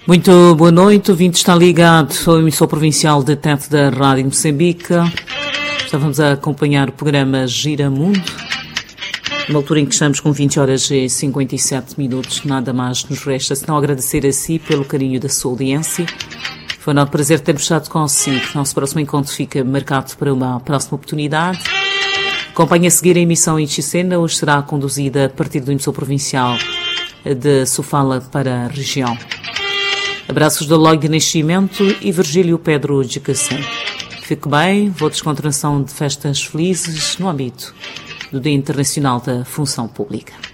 Muito boa noite, o ouvinte está ligado ao emissor provincial de Tete da Rádio Moçambique. Estávamos a acompanhar o programa Gira Mundo, numa altura em que estamos com 20 horas e 57 minutos. Nada mais nos resta senão agradecer a si pelo carinho da sua audiência. Foi um prazer ter estado consigo. Nosso próximo encontro fica marcado para uma próxima oportunidade. Acompanhe a seguir a emissão em Xicena, hoje será conduzida a partir do emissor provincial de Sofala para a região. Abraços do Log de Nascimento e Virgílio Pedro de Cacém. Fique bem, vou descontração de festas felizes no âmbito do Dia Internacional da Função Pública.